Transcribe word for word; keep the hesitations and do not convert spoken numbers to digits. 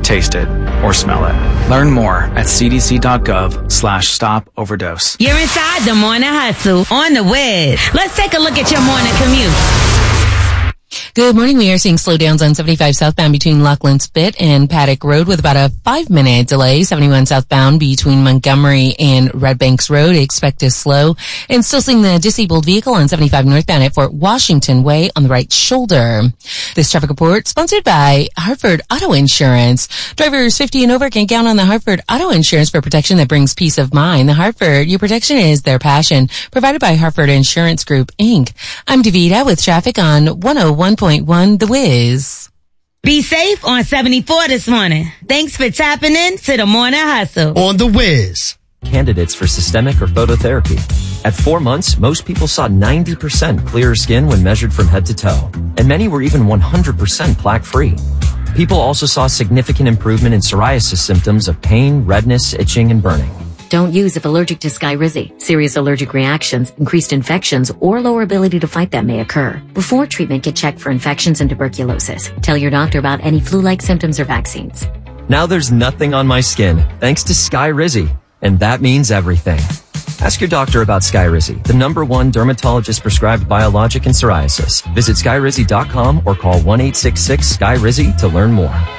taste it, or smell it. Learn more at cdc.gov slash stop overdose. You're inside the Morning Hustle on the Wiz. Let's take a look at your morning commute. Good morning. We are seeing slowdowns on seventy-five southbound between Lockland Spit and Paddock Road with about a five-minute delay. seventy-one southbound between Montgomery and Red Banks Road. Expect to slow. And still seeing the disabled vehicle on seventy-five northbound at Fort Washington Way on the right shoulder. This traffic report sponsored by Hartford Auto Insurance. Drivers fifty and over can count on the Hartford Auto Insurance for protection that brings peace of mind. The Hartford, your protection is their passion. Provided by Hartford Insurance Group, Incorporated. I'm Davida with traffic on one oh one point one The Wiz. Be safe on seventy-four this morning. Thanks for tapping in to the Morning Hustle on The Wiz. Candidates for systemic or phototherapy. At four months, most people saw ninety percent clearer skin when measured from head to toe, and many were even one hundred percent plaque-free. People also saw significant improvement in psoriasis symptoms of pain, redness, itching, and burning. Don't use if allergic to Skyrizi. Serious allergic reactions, increased infections, or lower ability to fight them may occur. Before treatment, get checked for infections and tuberculosis. Tell your doctor about any flu-like symptoms or vaccines. Now there's nothing on my skin, thanks to Skyrizi. And that means everything. Ask your doctor about Skyrizi, the number one dermatologist-prescribed biologic in psoriasis. Visit skyrizi dot com or call one eight six six, S K Y R I Z I to learn more.